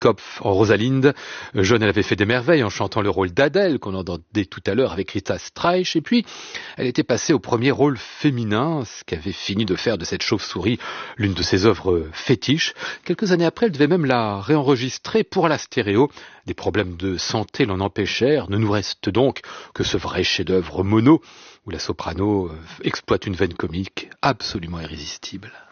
Kopf en Rosalinde. Jeune, elle avait fait des merveilles en chantant le rôle d'Adèle, qu'on entendait tout à l'heure avec Rita Streich. Et puis, elle était passée au premier rôle féminin, ce qui avait fini de faire de cette chauve-souris l'une de ses œuvres fétiches. Quelques années après, elle devait même la réenregistrer pour la stéréo. Des problèmes de santé l'en empêchèrent. Ne nous reste donc que ce vrai chef-d'œuvre mono, où la soprano exploite une veine comique absolument irrésistible.